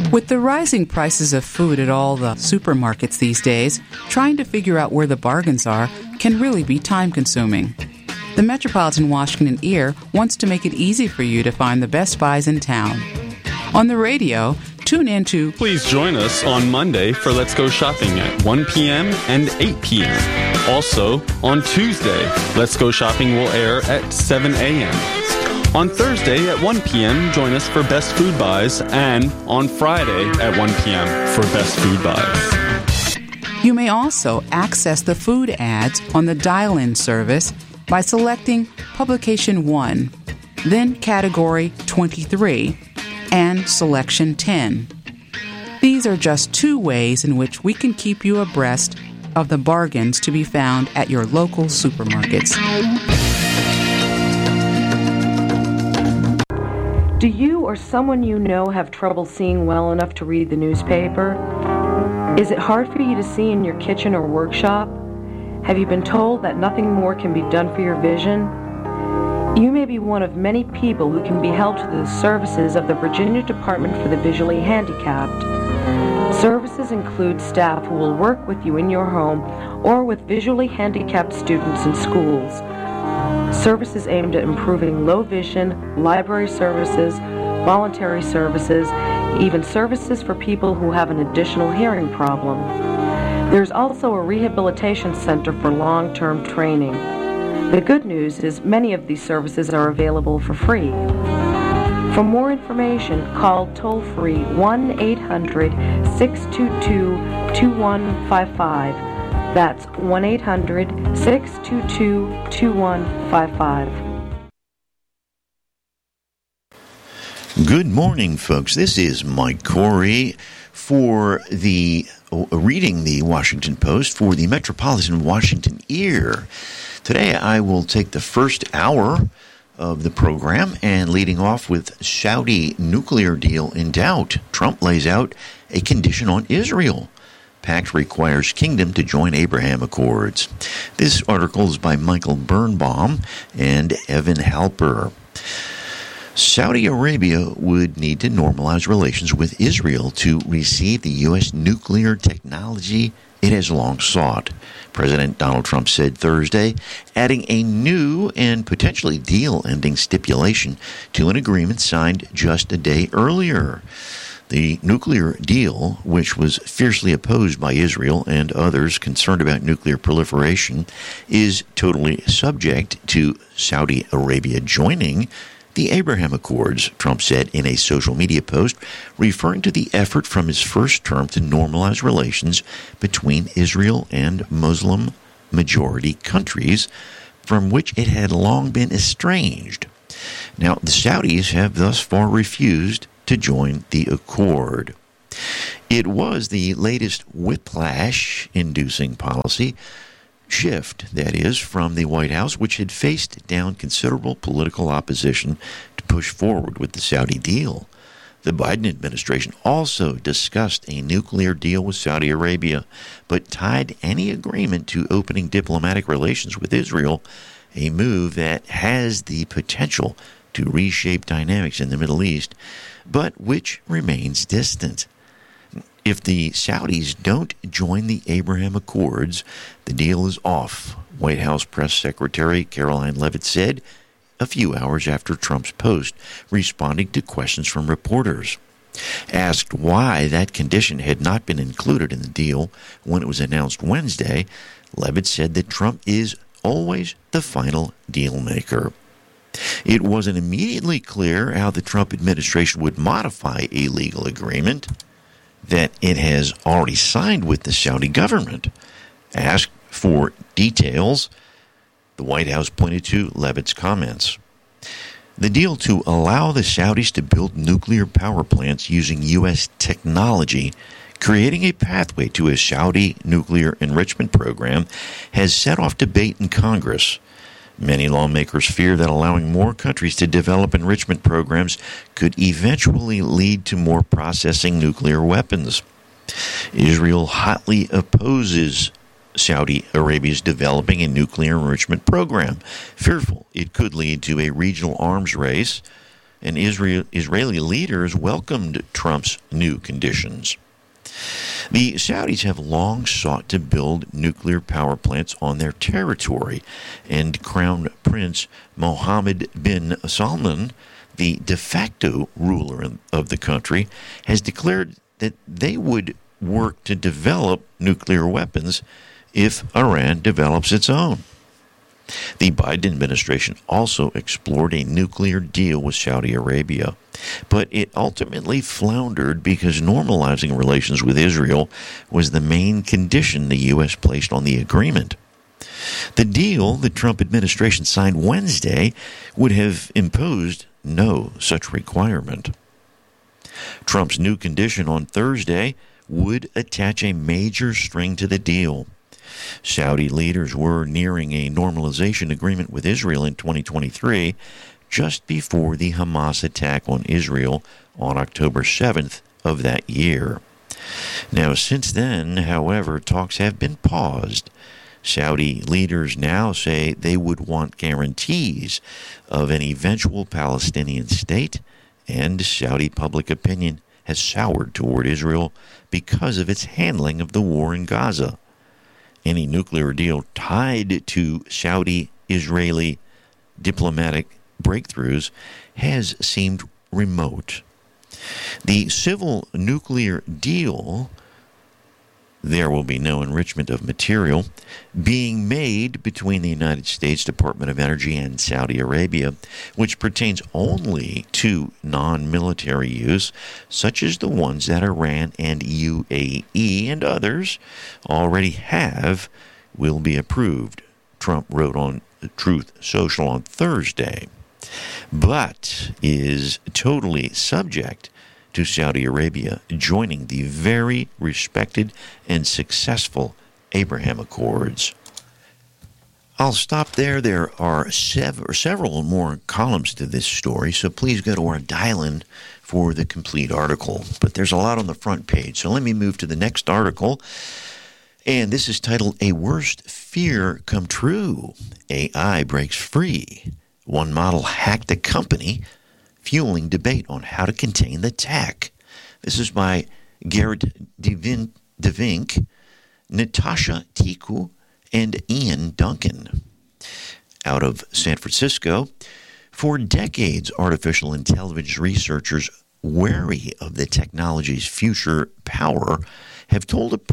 With the rising prices of food at all the supermarkets these days, trying to figure out where the bargains are can really be time-consuming. The Metropolitan Washington Ear wants to make it easy for you to find the best buys in town. On the radio, tune in to... Please join us on Monday for Let's Go Shopping at 1 p.m. and 8 p.m. Also, on Tuesday, Let's Go Shopping will air at 7 a.m. On Thursday at 1 p.m., join us for Best Food Buys, and on Friday at 1 p.m. for Best Food Buys. You may also access the food ads on the dial-in service by selecting Publication 1, then Category 23, and Selection 10. These are just two ways in which we can keep you abreast of the bargains to be found at your local supermarkets. Do you or someone you know have trouble seeing well enough to read the newspaper? Is it hard for you to see in your kitchen or workshop? Have you been told that nothing more can be done for your vision? You may be one of many people who can be helped through the services of the Virginia Department for the Visually Handicapped. Services include staff who will work with you in your home or with visually handicapped students in schools. Services aimed at improving low vision, library services, voluntary services, even services for people who have an additional hearing problem. There's also a rehabilitation center for long-term training. The good news is many of these services are available for free. For more information, call toll-free 1-800-622-2155. That's 1-800-622-2155. Good morning, folks. This is Mike Corey for reading the Washington Post for the Metropolitan Washington Ear. Today I will take the first hour of the program and leading off with Saudi nuclear deal in doubt. Trump lays out a condition on Israel. Pact requires kingdom to join Abraham Accords. This article is by Michael Birnbaum and Evan Halper. Saudi Arabia would need to normalize relations with Israel to receive the U.S. nuclear technology it has long sought, President Donald Trump said Thursday, adding a new and potentially deal-ending stipulation to an agreement signed just a day earlier. The nuclear deal, which was fiercely opposed by Israel and others concerned about nuclear proliferation, is totally subject to Saudi Arabia joining the Abraham Accords, Trump said in a social media post, referring to the effort from his first term to normalize relations between Israel and Muslim-majority countries from which it had long been estranged. Now, the Saudis have thus far refused to join the accord. It was the latest whiplash-inducing policy shift, that is, from the White House, which had faced down considerable political opposition to push forward with the Saudi deal. The Biden administration also discussed a nuclear deal with Saudi Arabia, but tied any agreement to opening diplomatic relations with Israel, a move that has the potential to reshape dynamics in the Middle East, but which remains distant. If the Saudis don't join the Abraham Accords, the deal is off, White House Press Secretary Caroline Leavitt said a few hours after Trump's post, responding to questions from reporters. Asked why that condition had not been included in the deal when it was announced Wednesday, Leavitt said that Trump is always the final deal maker. It wasn't immediately clear how the Trump administration would modify a legal agreement that it has already signed with the Saudi government. Asked for details, the White House pointed to Leavitt's comments. The deal to allow the Saudis to build nuclear power plants using U.S. technology, creating a pathway to a Saudi nuclear enrichment program, has set off debate in Congress. Many lawmakers fear that allowing more countries to develop enrichment programs could eventually lead to more processing nuclear weapons. Israel hotly opposes Saudi Arabia's developing a nuclear enrichment program, fearful it could lead to a regional arms race and Israeli leaders welcomed Trump's new conditions. The Saudis have long sought to build nuclear power plants on their territory, and Crown Prince Mohammed bin Salman, the de facto ruler of the country, has declared that they would work to develop nuclear weapons if Iran develops its own. The Biden administration also explored a nuclear deal with Saudi Arabia, but it ultimately floundered because normalizing relations with Israel was the main condition the U.S. placed on the agreement. The deal the Trump administration signed Wednesday would have imposed no such requirement. Trump's new condition on Thursday would attach a major string to the deal. Saudi leaders were nearing a normalization agreement with Israel in 2023, just before the Hamas attack on Israel on October 7th of that year. Now, since then, however, talks have been paused. Saudi leaders now say they would want guarantees of an eventual Palestinian state, and Saudi public opinion has soured toward Israel because of its handling of the war in Gaza. Any nuclear deal tied to Saudi-Israeli diplomatic breakthroughs has seemed remote. The civil nuclear deal, there will be no enrichment of material, being made between the United States Department of Energy and Saudi Arabia, which pertains only to non-military use, such as the ones that Iran and UAE and others already have, will be approved, Trump wrote on Truth Social on Thursday, but is totally subject to Saudi Arabia joining the very respected and successful Abraham Accords. I'll stop there. There are several more columns to this story, so please go to our dial-in for the complete article. But there's a lot on the front page, so let me move to the next article. And this is titled, A Worst Fear Come True. AI Breaks Free. One model hacked a company, fueling debate on how to contain the tech. This is by Garrett DeVink, Natasha Tiku, and Ian Duncan. Out of San Francisco, for decades, artificial intelligence researchers wary of the technology's future power have told a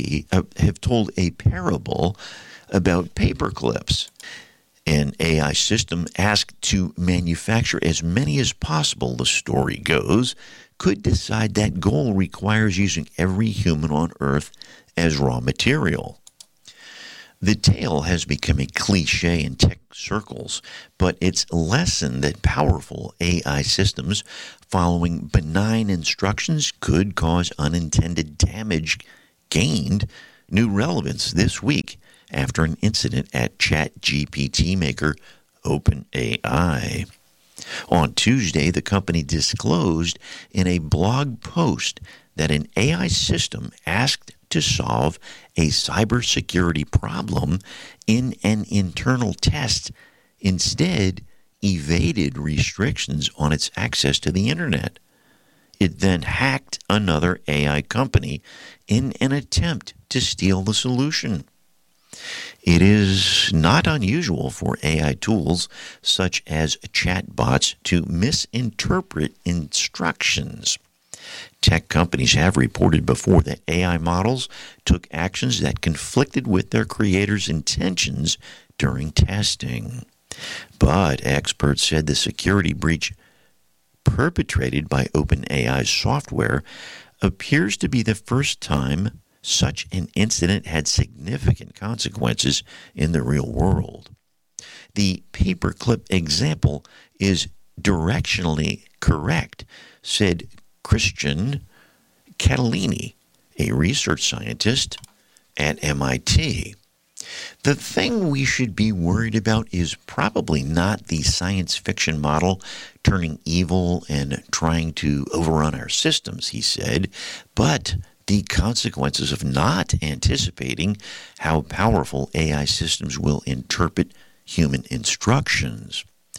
parable about paperclips. An AI system asked to manufacture as many as possible, the story goes, could decide that goal requires using every human on Earth as raw material. The tale has become a cliche in tech circles, but its lesson that powerful AI systems following benign instructions could cause unintended damage gained new relevance this week after an incident at ChatGPT maker OpenAI. On Tuesday, the company disclosed in a blog post that an AI system asked to solve a cybersecurity problem in an internal test instead evaded restrictions on its access to the internet. It then hacked another AI company in an attempt to steal the solution. It is not unusual for AI tools such as chatbots to misinterpret instructions. Tech companies have reported before that AI models took actions that conflicted with their creators' intentions during testing. But experts said the security breach perpetrated by OpenAI's software appears to be the first time such an incident had significant consequences in the real world. The paperclip example is directionally correct, said Christian Catalini, a research scientist at MIT. The thing we should be worried about is probably not the science fiction model turning evil and trying to overrun our systems, he said, but the consequences of not anticipating how powerful AI systems will interpret human instructions.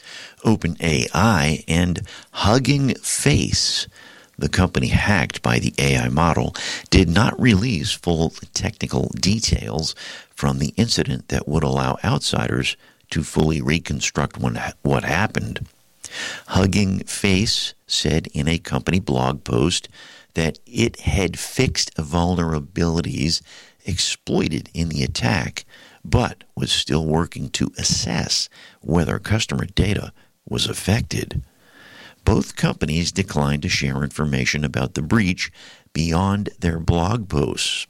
OpenAI and Hugging Face, the company hacked by the AI model, did not release full technical details from the incident that would allow outsiders to fully reconstruct what happened. Hugging Face said in a company blog post that it had fixed vulnerabilities exploited in the attack, but was still working to assess whether customer data was affected. Both companies declined to share information about the breach beyond their blog posts.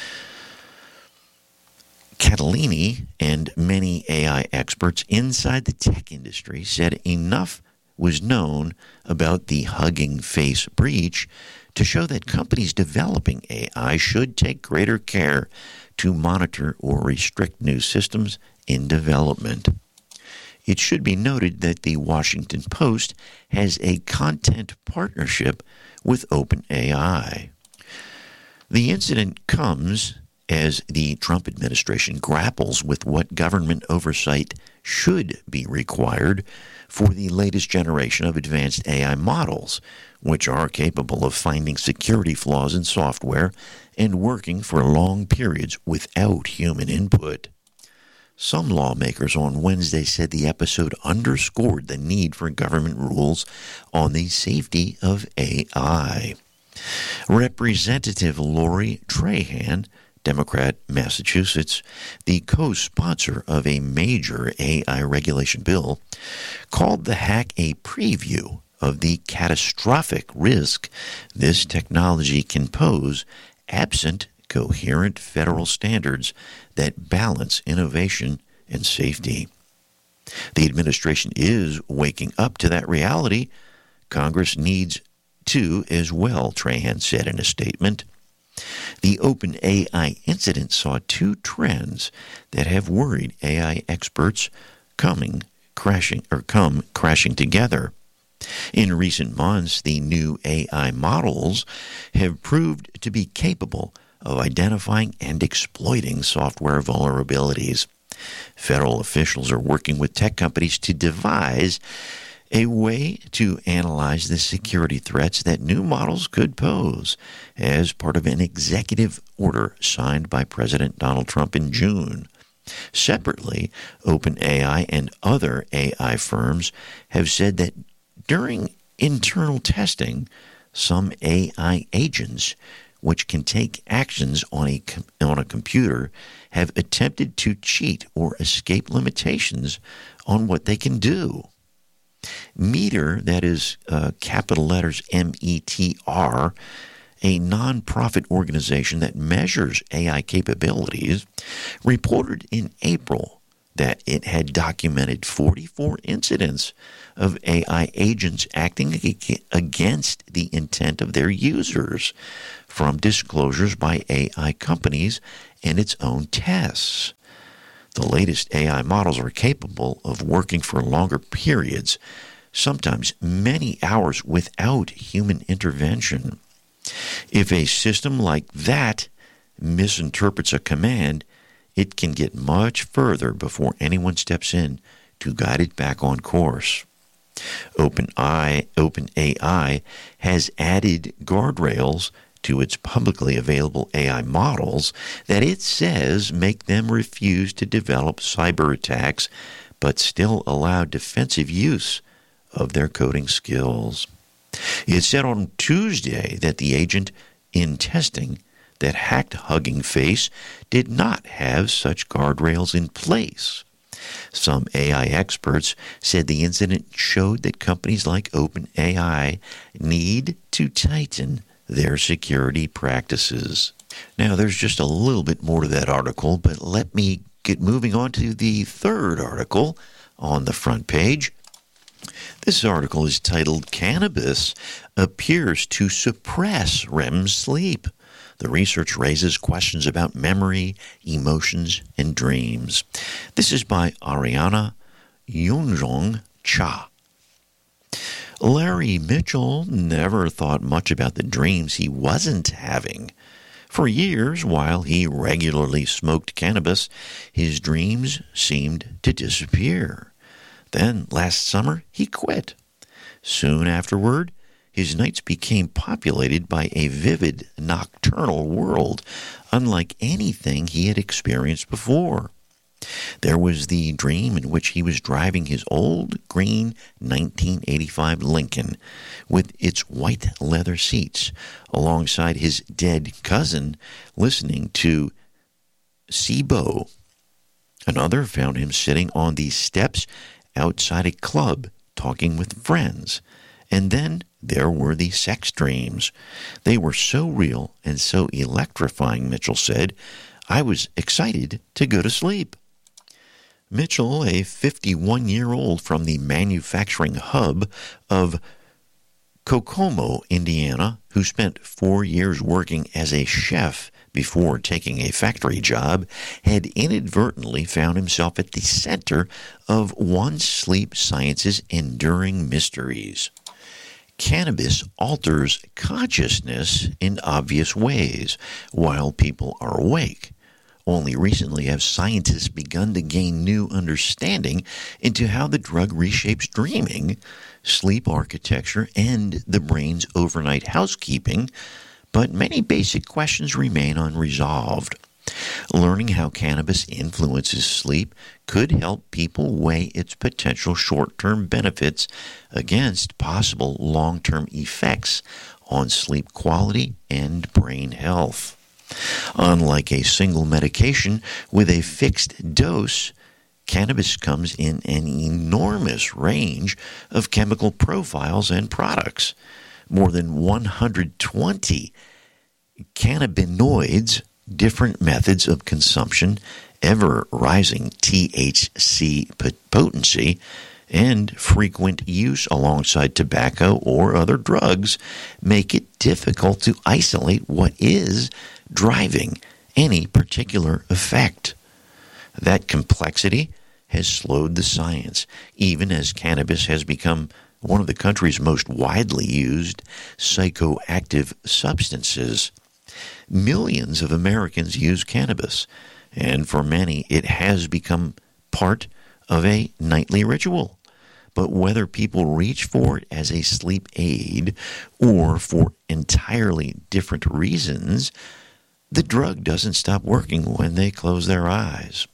Catalini and many AI experts inside the tech industry said enough was known about the Hugging Face breach to show that companies developing AI should take greater care to monitor or restrict new systems in development. It should be noted that the Washington Post has a content partnership with OpenAI. The incident comes as the Trump administration grapples with what government oversight should be required for the latest generation of advanced AI models, which are capable of finding security flaws in software and working for long periods without human input. Some lawmakers on Wednesday said the episode underscored the need for government rules on the safety of AI. Representative Lori Trahan, Democrat, Massachusetts, the co-sponsor of a major AI regulation bill, called the hack a preview of the catastrophic risk this technology can pose absent coherent federal standards that balance innovation and safety. The administration is waking up to that reality. Congress needs to as well, Trahan said in a statement. The OpenAI incident saw two trends that have worried AI experts come crashing together. In recent months, the new AI models have proved to be capable of identifying and exploiting software vulnerabilities. Federal officials are working with tech companies to devise a way to analyze the security threats that new models could pose as part of an executive order signed by President Donald Trump in June. Separately, OpenAI and other AI firms have said that during internal testing, some AI agents which can take actions on a computer have attempted to cheat or escape limitations on what they can do. Meter, that is capital letters METR, a nonprofit organization that measures AI capabilities, reported in April that it had documented 44 incidents of AI agents acting against the intent of their users from disclosures by AI companies and its own tests. The latest AI models are capable of working for longer periods, sometimes many hours without human intervention. If a system like that misinterprets a command, it can get much further before anyone steps in to guide it back on course. OpenAI has added guardrails to its publicly available AI models that it says make them refuse to develop cyber attacks, but still allow defensive use of their coding skills. It said on Tuesday that the agent in testing that hacked Hugging Face did not have such guardrails in place. Some AI experts said the incident showed that companies like OpenAI need to tighten their security practices. Now, there's just a little bit more to that article, but let me get moving on to the third article on the front page. This article is titled, "Cannabis Appears to Suppress REM Sleep. The research raises questions about memory, emotions, and dreams." This is by Ariana Yunjong Cha. Larry Mitchell never thought much about the dreams he wasn't having. For years, while he regularly smoked cannabis, his dreams seemed to disappear. Then, last summer, he quit. Soon afterward, his nights became populated by a vivid nocturnal world, unlike anything he had experienced before. There was the dream in which he was driving his old green 1985 Lincoln with its white leather seats alongside his dead cousin listening to SIBO. Another found him sitting on the steps outside a club talking with friends. And then there were the sex dreams. They were so real and so electrifying, Mitchell said, I was excited to go to sleep. Mitchell, a 51-year-old from the manufacturing hub of Kokomo, Indiana, who spent 4 years working as a chef before taking a factory job, had inadvertently found himself at the center of one sleep science's enduring mysteries. Cannabis alters consciousness in obvious ways while people are awake. Only recently have scientists begun to gain new understanding into how the drug reshapes dreaming, sleep architecture, and the brain's overnight housekeeping, but many basic questions remain unresolved. Learning how cannabis influences sleep could help people weigh its potential short-term benefits against possible long-term effects on sleep quality and brain health. Unlike a single medication with a fixed dose, cannabis comes in an enormous range of chemical profiles and products. More than 120 cannabinoids, different methods of consumption, ever-rising THC potency, and frequent use alongside tobacco or other drugs make it difficult to isolate what is driving any particular effect. That complexity has slowed the science, even as cannabis has become one of the country's most widely used psychoactive substances. Millions of Americans use cannabis, and for many it has become part of a nightly ritual. But whether people reach for it as a sleep aid or for entirely different reasons, the drug doesn't stop working when they close their eyes.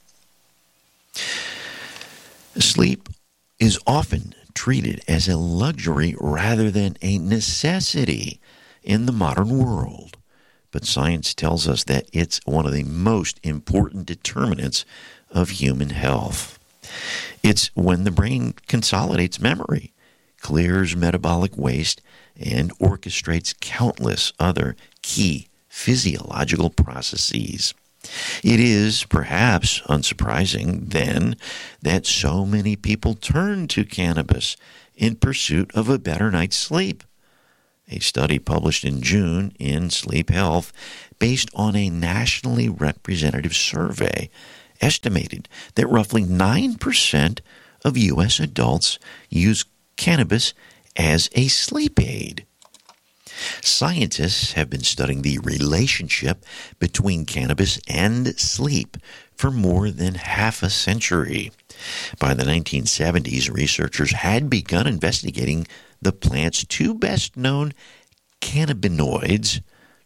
Sleep is often treated as a luxury rather than a necessity in the modern world. But science tells us that it's one of the most important determinants of human health. It's when the brain consolidates memory, clears metabolic waste, and orchestrates countless other key physiological processes. It is perhaps unsurprising, then, that so many people turn to cannabis in pursuit of a better night's sleep. A study published in June in Sleep Health, based on a nationally representative survey, estimated that roughly 9% of U.S. adults use cannabis as a sleep aid. Scientists have been studying the relationship between cannabis and sleep for more than half a century. By the 1970s, researchers had begun investigating the plant's two best-known cannabinoids,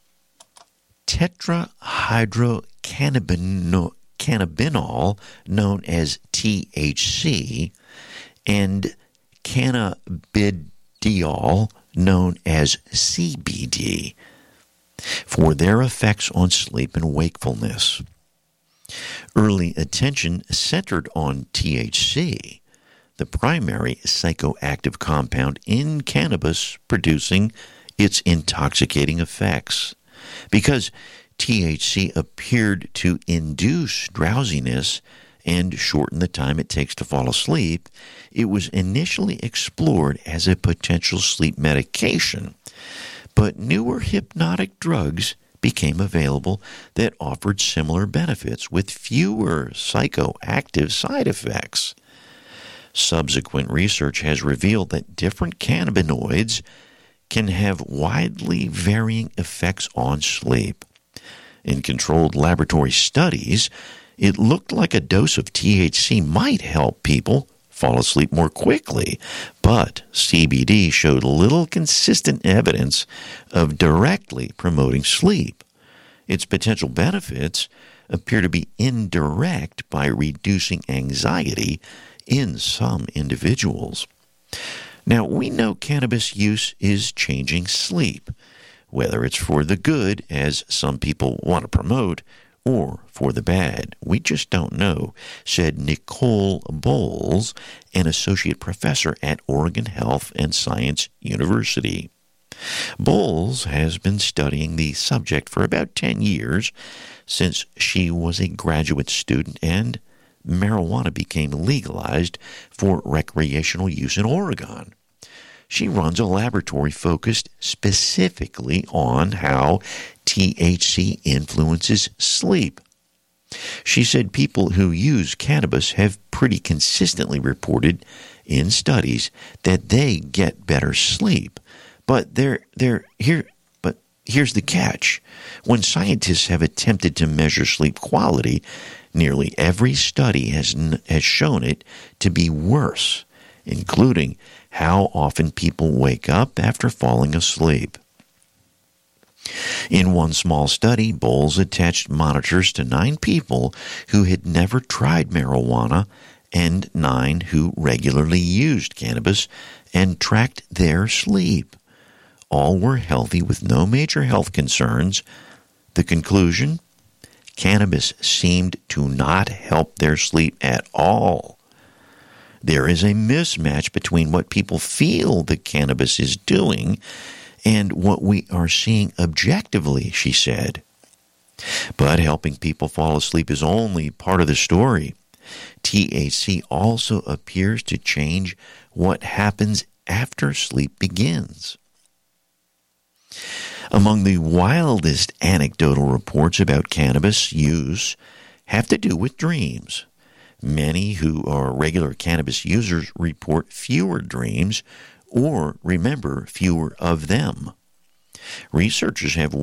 tetrahydrocannabinol, known as THC, and cannabidiol, known as CBD, for their effects on sleep and wakefulness. Early attention centered on THC, the primary psychoactive compound in cannabis producing its intoxicating effects. Because THC appeared to induce drowsiness and shorten the time it takes to fall asleep, it was initially explored as a potential sleep medication. But newer hypnotic drugs became available that offered similar benefits with fewer psychoactive side effects. Subsequent research has revealed that different cannabinoids can have widely varying effects on sleep. In controlled laboratory studies, it looked like a dose of THC might help people fall asleep more quickly, but CBD showed little consistent evidence of directly promoting sleep. Its potential benefits appear to be indirect by reducing anxiety in some individuals. Now, we know cannabis use is changing sleep, whether it's for the good, as some people want to promote, or for the bad. We just don't know, said Nicole Bowles, an associate professor at Oregon Health and Science University. Bowles has been studying the subject for about 10 years, since she was a graduate student and marijuana became legalized for recreational use in Oregon. She runs a laboratory focused specifically on how THC influences sleep. She said people who use cannabis have pretty consistently reported in studies that they get better sleep. But here's the catch. When scientists have attempted to measure sleep quality, nearly every study has shown it to be worse, including how often people wake up after falling asleep. In one small study, Bowles attached monitors to 9 people who had never tried marijuana and 9 who regularly used cannabis and tracked their sleep. All were healthy with no major health concerns. The conclusion? Cannabis seemed to not help their sleep at all. There is a mismatch between what people feel the cannabis is doing and what we are seeing objectively, she said. But helping people fall asleep is only part of the story. THC also appears to change what happens after sleep begins. Among the wildest anecdotal reports about cannabis use have to do with dreams. Many who are regular cannabis users report fewer dreams or remember fewer of them. Researchers have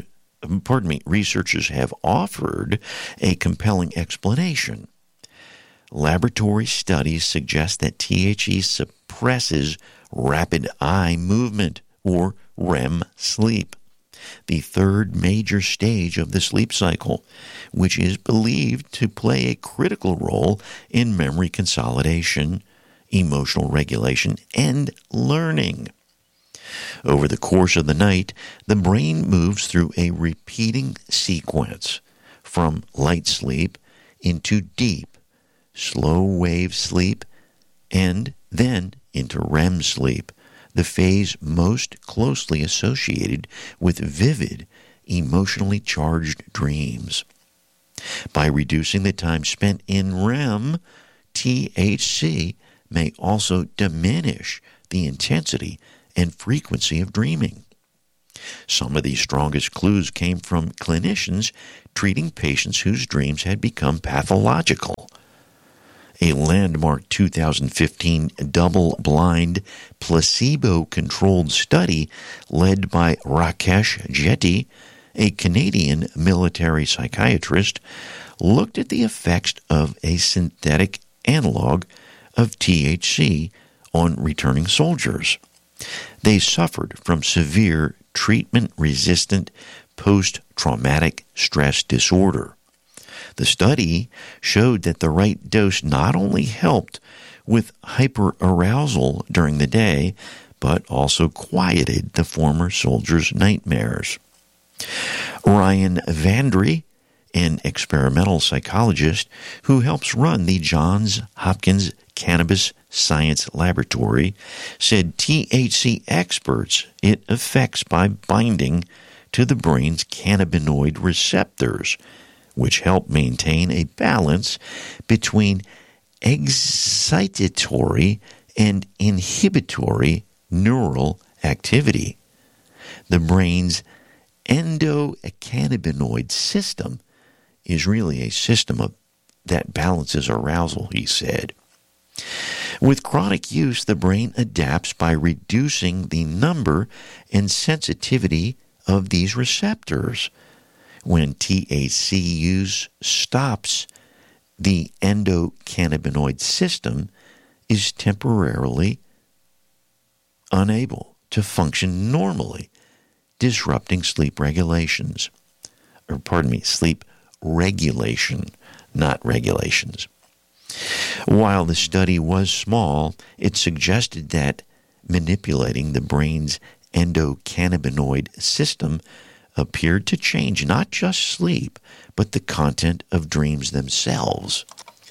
offered a compelling explanation. Laboratory studies suggest that THC suppresses rapid eye movement, or REM sleep, the third major stage of the sleep cycle, which is believed to play a critical role in memory consolidation, emotional regulation, and learning. Over the course of the night, the brain moves through a repeating sequence from light sleep into deep, slow-wave sleep, and then into REM sleep, the phase most closely associated with vivid, emotionally charged dreams. By reducing the time spent in REM, THC may also diminish the intensity and frequency of dreaming. Some of the strongest clues came from clinicians treating patients whose dreams had become pathological. A landmark 2015 double-blind, placebo-controlled study led by Rakesh Jetty, a Canadian military psychiatrist, looked at the effects of a synthetic analog of THC on returning soldiers. They suffered from severe treatment-resistant post-traumatic stress disorder. The study showed that the right dose not only helped with hyperarousal during the day, but also quieted the former soldiers' nightmares. Ryan Vandry, an experimental psychologist who helps run the Johns Hopkins Cannabis Science Laboratory, said THC experts it affects by binding to the brain's cannabinoid receptors, which help maintain a balance between excitatory and inhibitory neural activity. The brain's endocannabinoid system is really a system that balances arousal, he said. With chronic use, the brain adapts by reducing the number and sensitivity of these receptors. When THC use stops, the endocannabinoid system is temporarily unable to function normally, disrupting sleep regulations. Sleep regulation, not regulations. While the study was small, it suggested that manipulating the brain's endocannabinoid system appeared to change not just sleep, but the content of dreams themselves.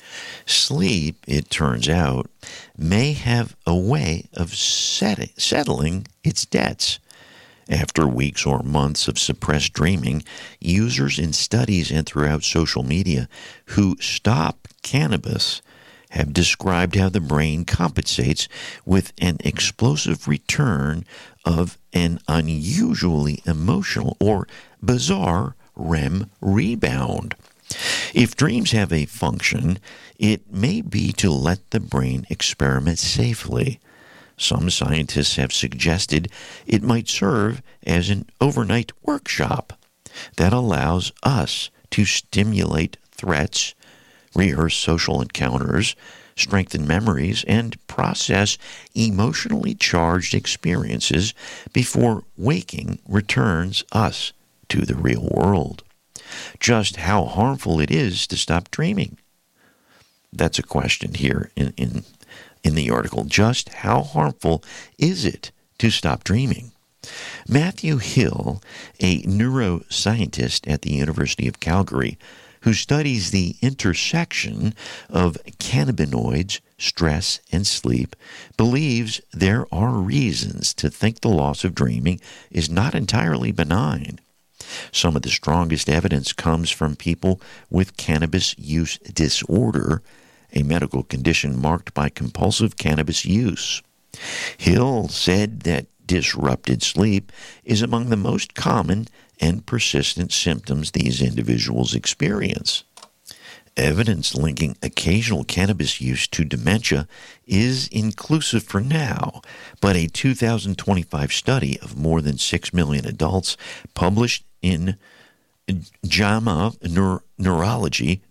Sleep, it turns out, may have a way of settling its debts. After weeks or months of suppressed dreaming, users in studies and throughout social media who stop cannabis have described how the brain compensates with an explosive return of an unusually emotional or bizarre REM rebound. If dreams have a function, it may be to let the brain experiment safely. Some scientists have suggested it might serve as an overnight workshop that allows us to stimulate threats, rehearse social encounters, strengthen memories, and process emotionally charged experiences before waking returns us to the real world. Just how harmful it is to stop dreaming? That's a question here in the article. Just how harmful is it to stop dreaming? Matthew Hill, a neuroscientist at the University of Calgary, who studies the intersection of cannabinoids, stress, and sleep, believes there are reasons to think the loss of dreaming is not entirely benign. Some of the strongest evidence comes from people with cannabis use disorder, a medical condition marked by compulsive cannabis use. Hill said that disrupted sleep is among the most common and persistent symptoms these individuals experience. Evidence linking occasional cannabis use to dementia is inclusive for now, but a 2025 study of more than 6 million adults published in JAMA Neurology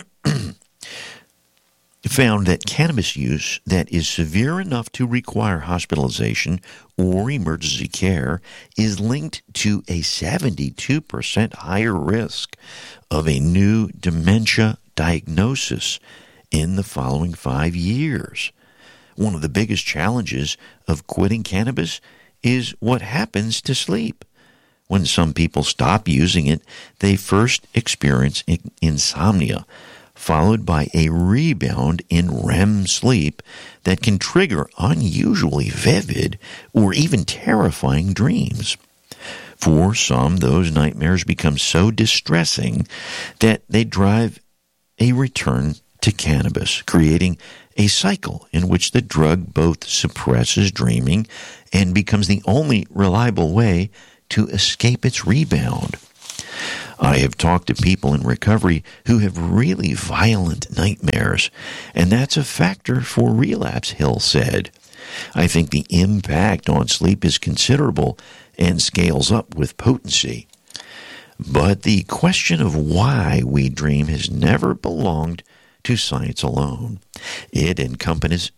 found that cannabis use that is severe enough to require hospitalization or emergency care is linked to a 72% higher risk of a new dementia diagnosis in the following 5 years. One of the biggest challenges of quitting cannabis is what happens to sleep. When some people stop using it, they first experience insomnia, followed by a rebound in REM sleep that can trigger unusually vivid or even terrifying dreams. For some, those nightmares become so distressing that they drive a return to cannabis, creating a cycle in which the drug both suppresses dreaming and becomes the only reliable way to escape its rebound. I have talked to people in recovery who have really violent nightmares, and that's a factor for relapse, Hill said. I think the impact on sleep is considerable and scales up with potency. But the question of why we dream has never belonged to science alone. It encompasses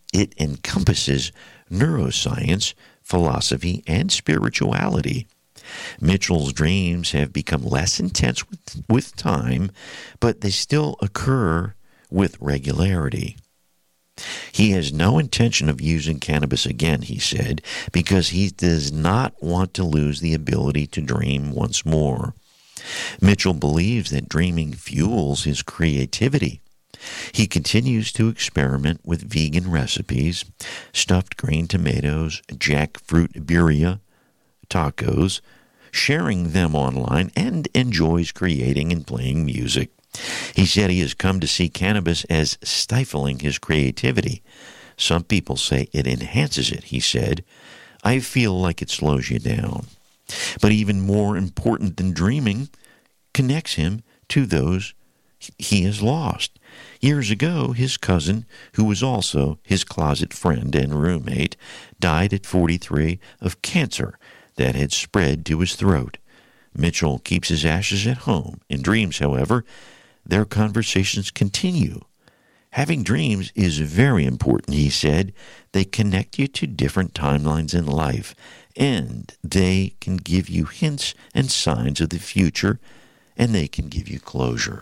neuroscience, philosophy, and spirituality. Mitchell's dreams have become less intense with time, but they still occur with regularity. He has no intention of using cannabis again, he said, because he does not want to lose the ability to dream once more. Mitchell believes that dreaming fuels his creativity. He continues to experiment with vegan recipes, stuffed green tomatoes, jackfruit birria, tacos, sharing them online, and enjoys creating and playing music. He said he has come to see cannabis as stifling his creativity. Some people say it enhances it, he said. I feel like it slows you down. But even more important than dreaming, connects him to those he has lost. Years ago, his cousin, who was also his closet friend and roommate, died at 43 of cancer that had spread to his throat. Mitchell keeps his ashes at home. In dreams, however, their conversations continue, Having dreams is very important, he said. They connect you to different timelines in life, and they can give you hints and signs of the future, and they can give you closure.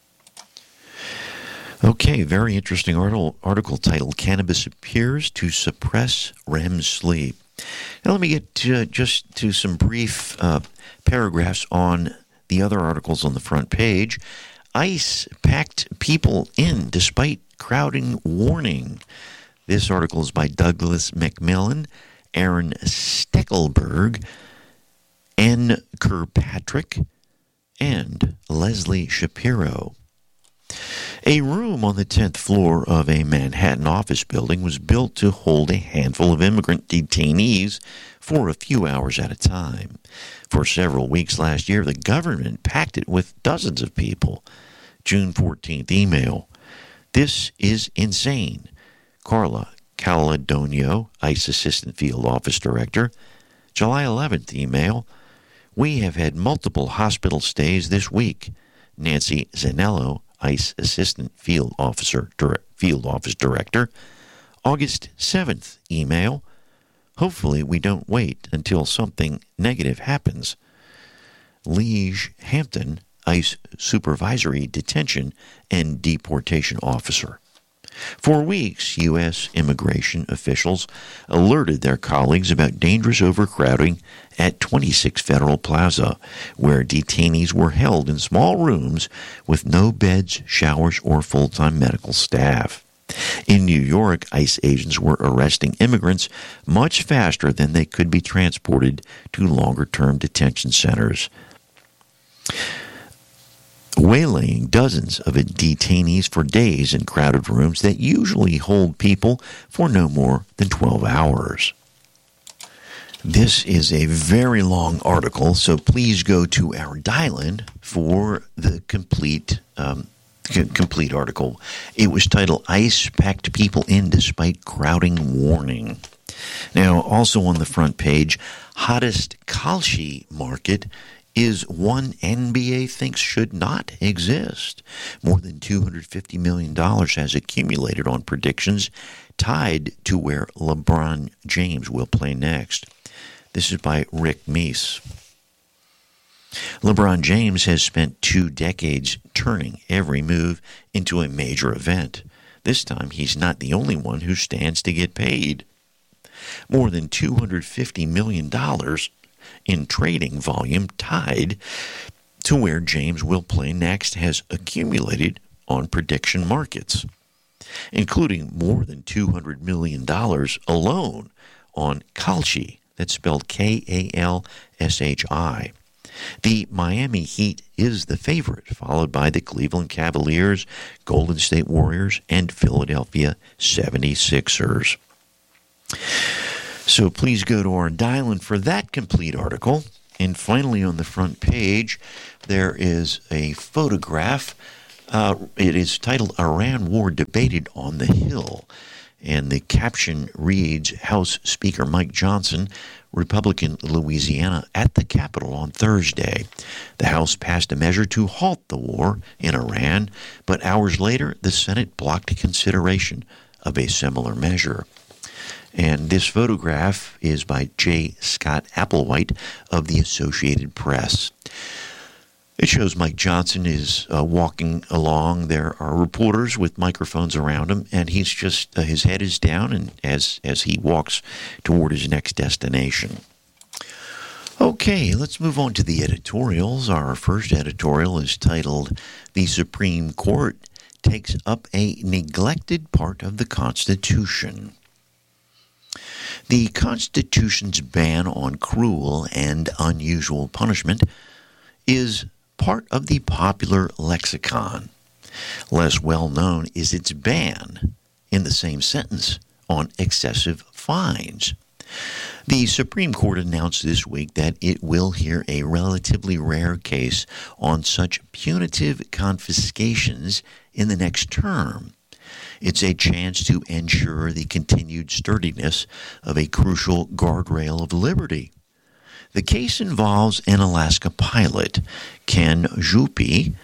Okay, very interesting article titled Cannabis Appears to Suppress REM Sleep. Now let me get to some brief paragraphs on the other articles on the front page. ICE packed people in despite crowding warning. This article is by Douglas McMillan, Aaron Steckelberg, Ann Kirkpatrick, and Leslie Shapiro. A room on the 10th floor of a Manhattan office building was built to hold a handful of immigrant detainees for a few hours at a time. For several weeks last year, the government packed it with dozens of people. June 14th email. This is insane. Carla Caladonio, ICE Assistant Field Office Director. July 11th email. We have had multiple hospital stays this week. Nancy Zanello, ICE Assistant Field Office Director. August 7th email. Hopefully we don't wait until something negative happens. Liege Hampton, ICE Supervisory Detention and Deportation Officer. For weeks, U.S. immigration officials alerted their colleagues about dangerous overcrowding at 26 Federal Plaza, where detainees were held in small rooms with no beds, showers, or full-time medical staff. In New York, ICE agents were arresting immigrants much faster than they could be transported to longer-term detention centers, waylaying dozens of detainees for days in crowded rooms that usually hold people for no more than 12 hours. This is a very long article, so please go to our dial-in for the complete article. It was titled, ICE Packed People In Despite Crowding Warning. Now, also on the front page, hottest Kalshi market is one NBA thinks should not exist. More than $250 million has accumulated on predictions tied to where LeBron James will play next. This is by Rick Meese. LeBron James has spent 2 decades turning every move into a major event. This time, he's not the only one who stands to get paid. More than $250 million in trading volume tied to where James will play next has accumulated on prediction markets, including more than $200 million alone on Kalshi, that's spelled Kalshi. The Miami Heat is the favorite, followed by the Cleveland Cavaliers, Golden State Warriors, and Philadelphia 76ers. So please go to our dial-in for that complete article. And finally, on the front page, there is a photograph. It is titled, Iran War Debated on the Hill. And the caption reads, House Speaker Mike Johnson, Republican Louisiana, at the Capitol on Thursday. The House passed a measure to halt the war in Iran, but hours later, the Senate blocked consideration of a similar measure. And this photograph is by J. Scott Applewhite of the Associated Press. It shows Mike Johnson is walking along. There are reporters with microphones around him, and he's just his head is down, and as he walks toward his next destination. Okay, let's move on to the editorials. Our first editorial is titled, The Supreme Court Takes Up a Neglected Part of the Constitution. The Constitution's ban on cruel and unusual punishment is part of the popular lexicon. Less well known is its ban, in the same sentence, on excessive fines. The Supreme Court announced this week that it will hear a relatively rare case on such punitive confiscations in the next term. It's a chance to ensure the continued sturdiness of a crucial guardrail of liberty. The case involves an Alaska pilot, Ken Jupe,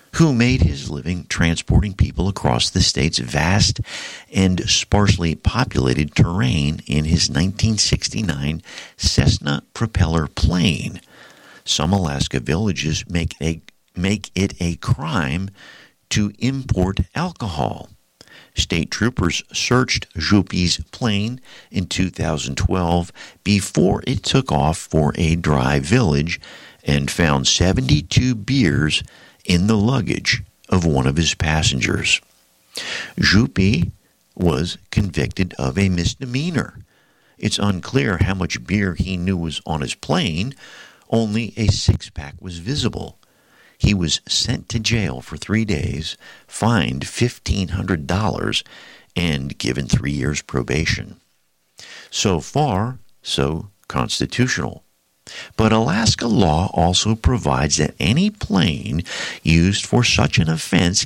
who made his living transporting people across the state's vast and sparsely populated terrain in his 1969 Cessna propeller plane. Some Alaska villages make it a crime to import alcohol. State troopers searched Zhupi's plane in 2012 before it took off for a dry village and found 72 beers in the luggage of one of his passengers. Zhupi was convicted of a misdemeanor. It's unclear how much beer he knew was on his plane. Only a six-pack was visible. He was sent to jail for 3 days, fined $1,500, and given 3 years probation. So far, so constitutional. But Alaska law also provides that any plane used for such an offense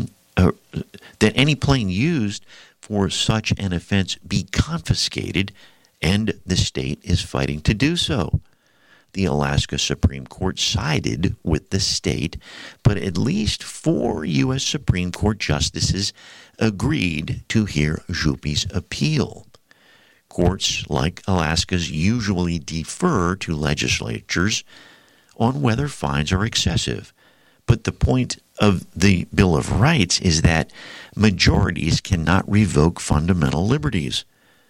be confiscated, and the state is fighting to do so. The Alaska Supreme Court sided with the state, but at least 4 U.S. Supreme Court justices agreed to hear Zhupi's appeal. Courts like Alaska's usually defer to legislatures on whether fines are excessive, but the point of the Bill of Rights is that majorities cannot revoke fundamental liberties.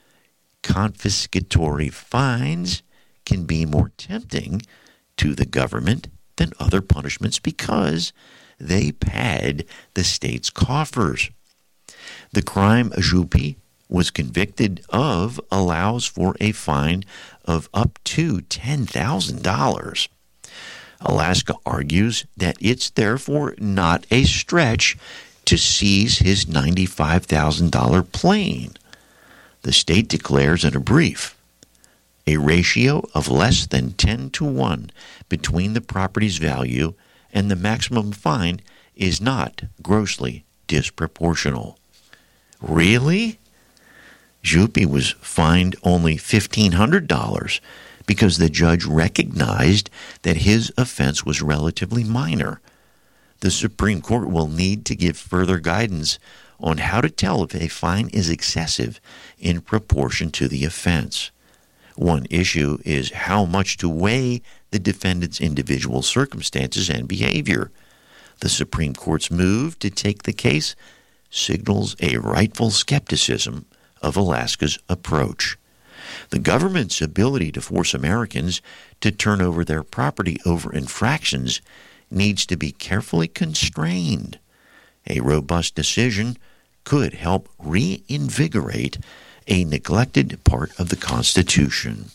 Confiscatory fines can be more tempting to the government than other punishments because they pad the state's coffers. The crime Zhupi was convicted of allows for a fine of up to $10,000. Alaska argues that it's therefore not a stretch to seize his $95,000 plane. The state declares in a brief, a ratio of less than 10 to 1 between the property's value and the maximum fine is not grossly disproportional. Really? Zhupi was fined only $1,500 because the judge recognized that his offense was relatively minor. The Supreme Court will need to give further guidance on how to tell if a fine is excessive in proportion to the offense. One issue is how much to weigh the defendant's individual circumstances and behavior. The Supreme Court's move to take the case signals a rightful skepticism of Alaska's approach. The government's ability to force Americans to turn over their property over infractions needs to be carefully constrained. A robust decision could help reinvigorate a neglected part of the Constitution.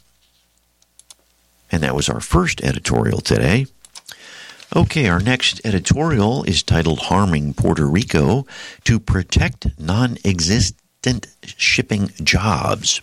And that was our first editorial today. Okay, our next editorial is titled Harming Puerto Rico to Protect Non-Existent Shipping Jobs.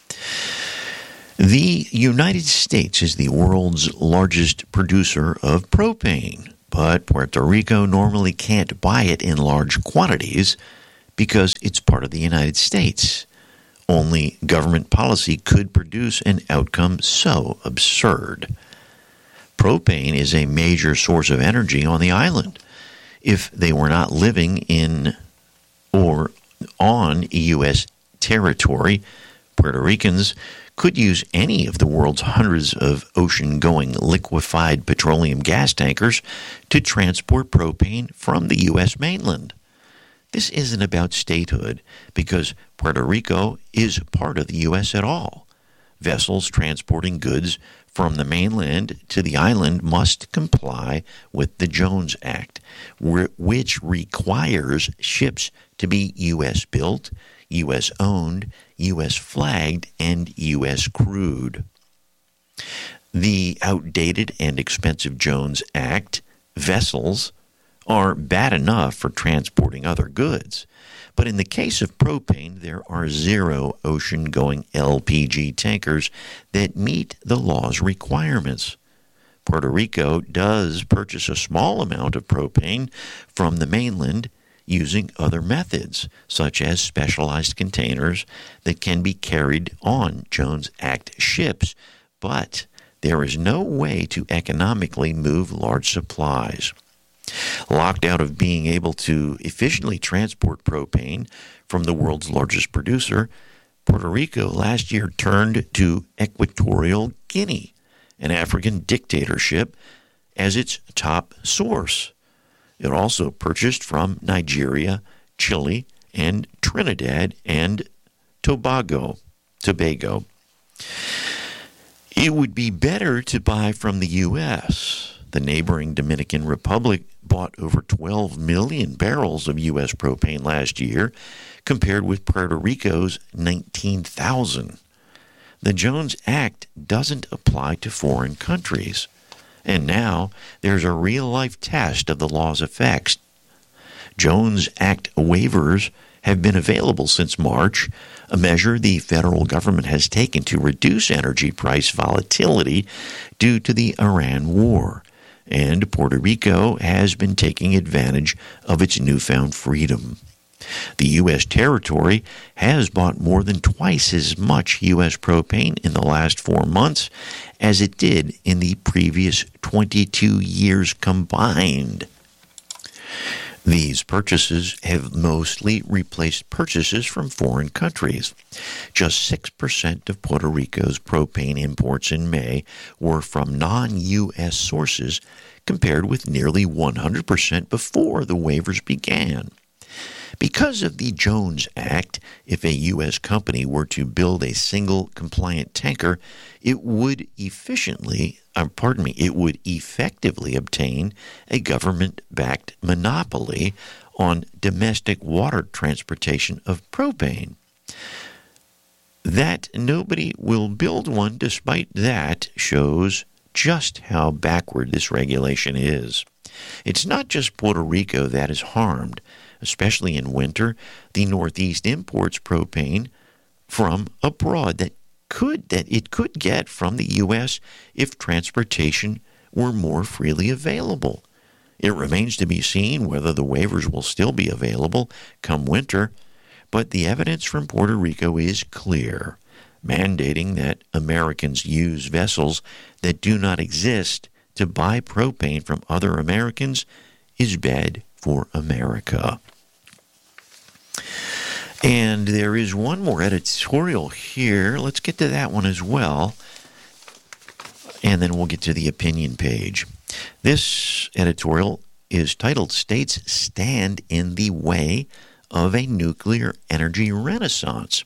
The United States is the world's largest producer of propane, but Puerto Rico normally can't buy it in large quantities because it's part of the United States. Only government policy could produce an outcome so absurd. Propane is a major source of energy on the island. If they were not living in or on U.S. territory, Puerto Ricans could use any of the world's hundreds of ocean-going liquefied petroleum gas tankers to transport propane from the U.S. mainland. This isn't about statehood because Puerto Rico is part of the U.S. at all. Vessels transporting goods from the mainland to the island must comply with the Jones Act, which requires ships to be U.S. built, U.S. owned, U.S. flagged, and U.S. crewed. The outdated and expensive Jones Act vessels are bad enough for transporting other goods. But in the case of propane, there are 0 ocean-going LPG tankers that meet the law's requirements. Puerto Rico does purchase a small amount of propane from the mainland using other methods, such as specialized containers that can be carried on Jones Act ships, but there is no way to economically move large supplies. Locked out of being able to efficiently transport propane from the world's largest producer, Puerto Rico last year turned to Equatorial Guinea, an African dictatorship, as its top source. It also purchased from Nigeria, Chile, and Trinidad and Tobago. It would be better to buy from the U.S. The neighboring Dominican Republic bought over 12 million barrels of U.S. propane last year, compared with Puerto Rico's 19,000. The Jones Act doesn't apply to foreign countries, and now there's a real-life test of the law's effects. Jones Act waivers have been available since March, a measure the federal government has taken to reduce energy price volatility due to the Iran war. And Puerto Rico has been taking advantage of its newfound freedom. The U.S. territory has bought more than twice as much U.S. propane in the last 4 months as it did in the previous 22 years combined. These purchases have mostly replaced purchases from foreign countries. Just 6% of Puerto Rico's propane imports in May were from non-U.S. sources, compared with nearly 100% before the waivers began. Because of the Jones Act, if a U.S. company were to build a single compliant tanker, it would effectively obtain a government-backed monopoly on domestic water transportation of propane. That nobody will build one despite that shows just how backward this regulation is. It's not just Puerto Rico that is harmed. Especially in winter, the Northeast imports propane from abroad that it could get from the U.S. if transportation were more freely available. It remains to be seen whether the waivers will still be available come winter, but the evidence from Puerto Rico is clear, mandating that Americans use vessels that do not exist to buy propane from other Americans is bad for America. And there is one more editorial here. Let's get to that one as well. And then we'll get to the opinion page. This editorial is titled, States Stand in the Way of a Nuclear Energy Renaissance.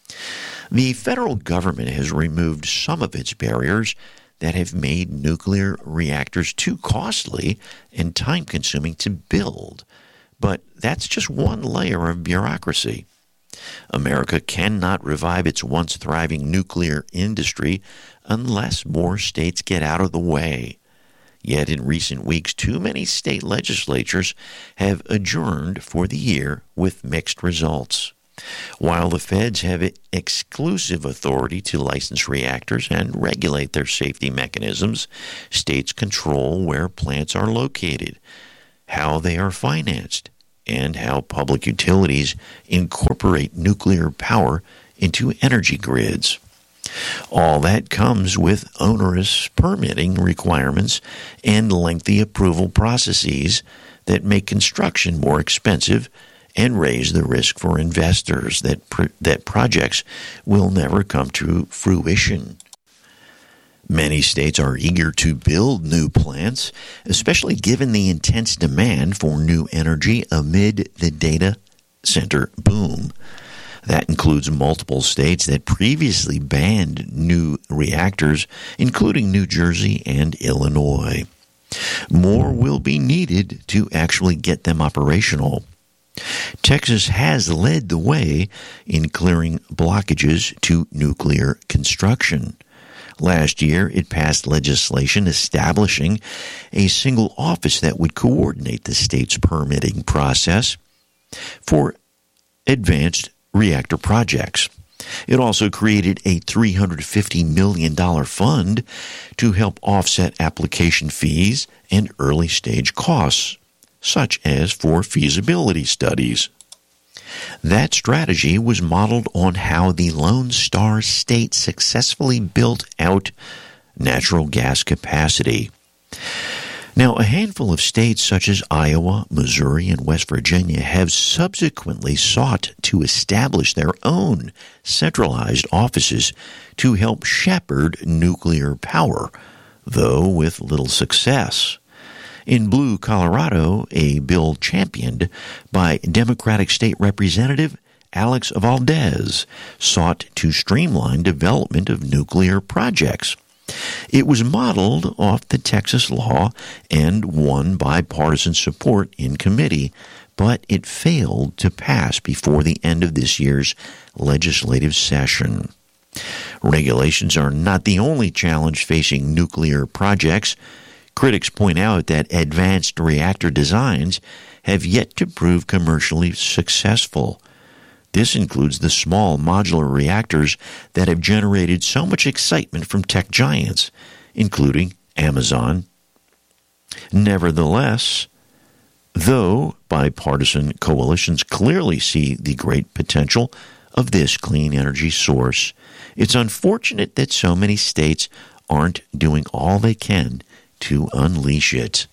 The federal government has removed some of its barriers that have made nuclear reactors too costly and time-consuming to build. But that's just one layer of bureaucracy. America cannot revive its once thriving nuclear industry unless more states get out of the way. Yet in recent weeks, too many state legislatures have adjourned for the year with mixed results. While the feds have exclusive authority to license reactors and regulate their safety mechanisms, states control where plants are located, how they are financed, and how public utilities incorporate nuclear power into energy grids. All that comes with onerous permitting requirements and lengthy approval processes that make construction more expensive and raise the risk for investors that projects will never come to fruition. Many states are eager to build new plants, especially given the intense demand for new energy amid the data center boom. That includes multiple states that previously banned new reactors, including New Jersey and Illinois. More will be needed to actually get them operational. Texas has led the way in clearing blockages to nuclear construction. Last year, it passed legislation establishing a single office that would coordinate the state's permitting process for advanced reactor projects. It also created a $350 million fund to help offset application fees and early-stage costs, such as for feasibility studies. That strategy was modeled on how the Lone Star State successfully built out natural gas capacity. Now, a handful of states such as Iowa, Missouri, and West Virginia have subsequently sought to establish their own centralized offices to help shepherd nuclear power, though with little success. In blue Colorado, a bill championed by Democratic State Representative Alex Valdez sought to streamline development of nuclear projects. It was modeled off the Texas law and won bipartisan support in committee, but it failed to pass before the end of this year's legislative session. Regulations are not the only challenge facing nuclear projects. Critics point out that advanced reactor designs have yet to prove commercially successful. This includes the small modular reactors that have generated so much excitement from tech giants, including Amazon. Nevertheless, though bipartisan coalitions clearly see the great potential of this clean energy source, it's unfortunate that so many states aren't doing all they can to unleash it.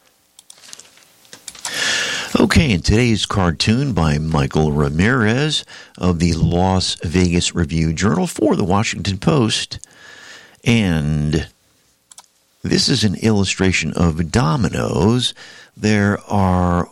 Okay, in today's cartoon by Michael Ramirez of the Las Vegas Review-Journal for the Washington Post, and this is an illustration of dominoes. There are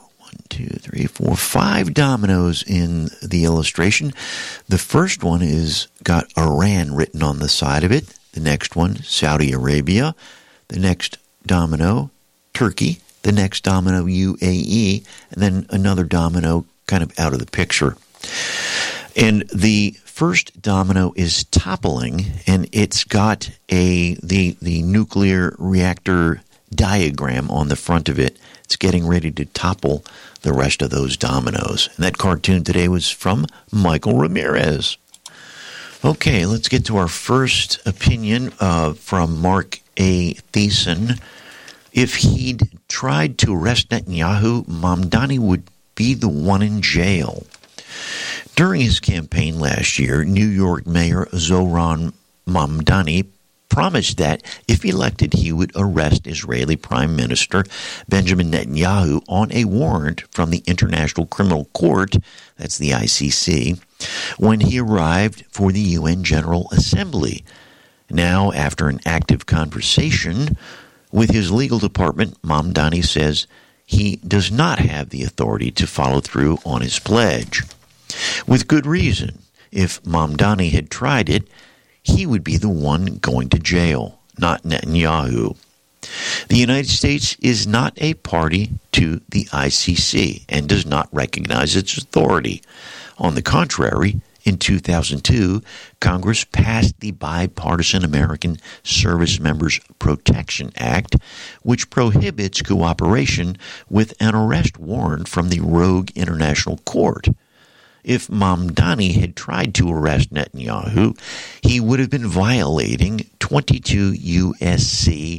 5 dominoes in the illustration. The first one is got Iran written on the side of it. The next one, Saudi Arabia. The next domino, Turkey. The next domino, UAE, and then another domino kind of out of the picture. And the first domino is toppling, and it's got the nuclear reactor diagram on the front of it. It's getting ready to topple the rest of those dominoes. And that cartoon today was from Michael Ramirez. Okay, let's get to our first opinion from Mark A. Thiessen. If he'd tried to arrest Netanyahu, Mamdani would be the one in jail. During his campaign last year, New York Mayor Zohran Mamdani promised that, if elected, he would arrest Israeli Prime Minister Benjamin Netanyahu on a warrant from the International Criminal Court, that's the ICC, when he arrived for the UN General Assembly. Now, after an active conversation with his legal department, Mamdani says he does not have the authority to follow through on his pledge. With good reason. If Mamdani had tried it, he would be the one going to jail, not Netanyahu. The United States is not a party to the ICC and does not recognize its authority. On the contrary, in 2002, Congress passed the Bipartisan American Service Members Protection Act, which prohibits cooperation with an arrest warrant from the rogue international court. If Mamdani had tried to arrest Netanyahu, he would have been violating 22 U.S.C.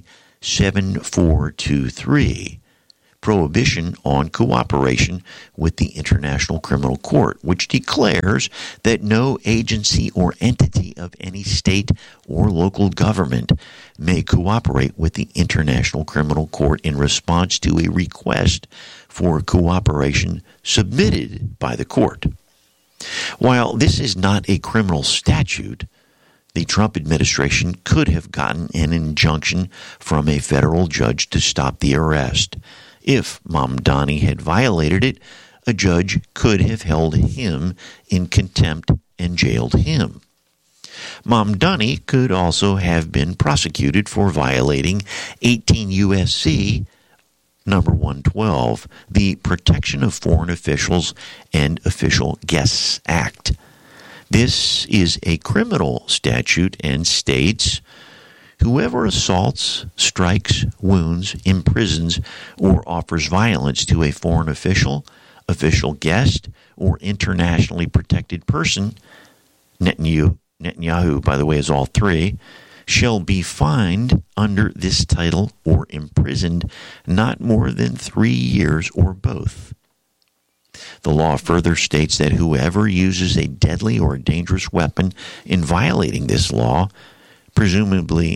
7423, prohibition on cooperation with the International Criminal Court, which declares that no agency or entity of any state or local government may cooperate with the International Criminal Court in response to a request for cooperation submitted by the court. While this is not a criminal statute, the Trump administration could have gotten an injunction from a federal judge to stop the arrest. If Mamdani had violated it, a judge could have held him in contempt and jailed him. Mamdani could also have been prosecuted for violating 18 U.S.C. Number 112, the Protection of Foreign Officials and Official Guests Act. This is a criminal statute and states, whoever assaults, strikes, wounds, imprisons, or offers violence to a foreign official, official guest, or internationally protected person, Netanyahu, by the way, is all three, shall be fined under this title or imprisoned not more than 3 years or both. The law further states that whoever uses a deadly or dangerous weapon in violating this law, presumably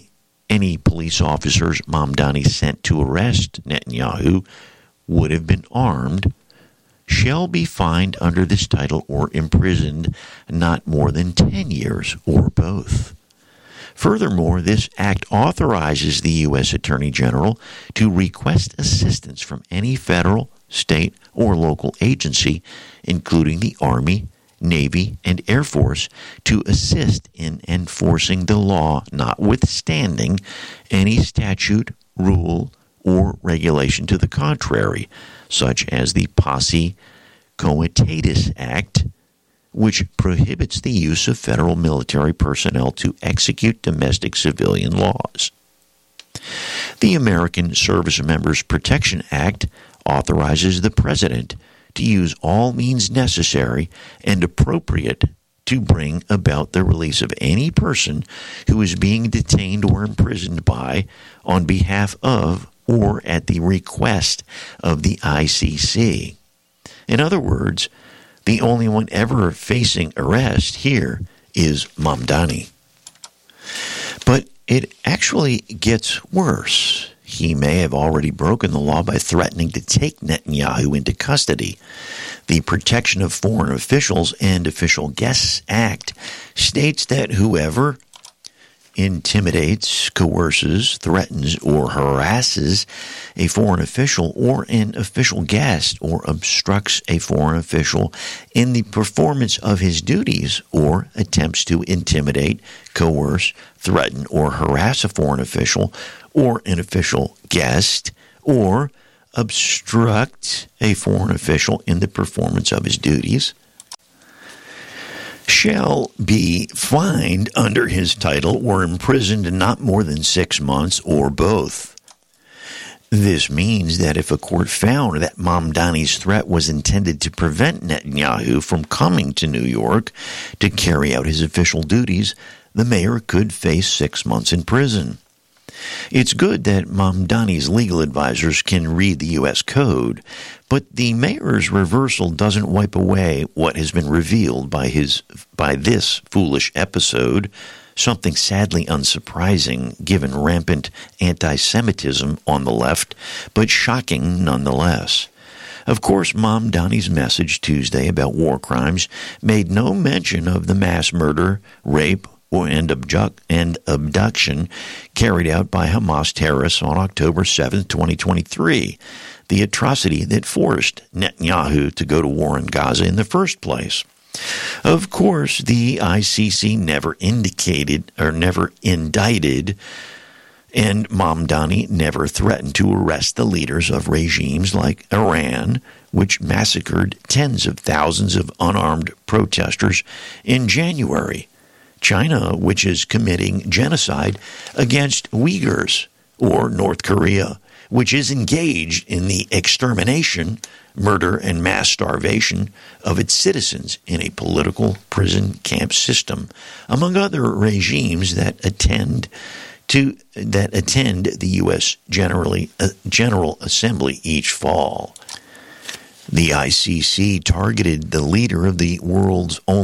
Any police officers Mamdani sent to arrest Netanyahu would have been armed, shall be fined under this title or imprisoned not more than 10 years or both. Furthermore, this act authorizes the U.S. Attorney General to request assistance from any federal, state, or local agency, including the Army, Navy, and Air Force, to assist in enforcing the law, notwithstanding any statute, rule, or regulation to the contrary, such as the Posse Comitatus Act, which prohibits the use of federal military personnel to execute domestic civilian laws. The American Service Members Protection Act authorizes the President to use all means necessary and appropriate to bring about the release of any person who is being detained or imprisoned by, on behalf of, or at the request of the ICC. In other words, the only one ever facing arrest here is Mamdani. But it actually gets worse. He may have already broken the law by threatening to take Netanyahu into custody. The Protection of Foreign Officials and Official Guests Act states that whoever intimidates, coerces, threatens, or harasses a foreign official or an official guest, or obstructs a foreign official in the performance of his duties, or attempts to intimidate, coerce, threaten, or harass a foreign official or an official guest, or obstruct a foreign official in the performance of his duties, shall be fined under his title or imprisoned not more than 6 months or both. This means that if a court found that Mamdani's threat was intended to prevent Netanyahu from coming to New York to carry out his official duties, the mayor could face 6 months in prison. It's good that Mamdani's legal advisors can read the U.S. Code, but the mayor's reversal doesn't wipe away what has been revealed by this foolish episode, something sadly unsurprising given rampant anti-Semitism on the left, but shocking nonetheless. Of course, Mamdani's message Tuesday about war crimes made no mention of the mass murder, rape, and abduction carried out by Hamas terrorists on October 7, 2023, the atrocity that forced Netanyahu to go to war in Gaza in the first place. Of course, the ICC never indicted or never indicted, and Mamdani never threatened to arrest the leaders of regimes like Iran, which massacred tens of thousands of unarmed protesters in January, China, which is committing genocide against Uyghurs, or North Korea, which is engaged in the extermination, murder, and mass starvation of its citizens in a political prison camp system, among other regimes that attend the U.S. General Assembly each fall. The ICC targeted the leader of the world's only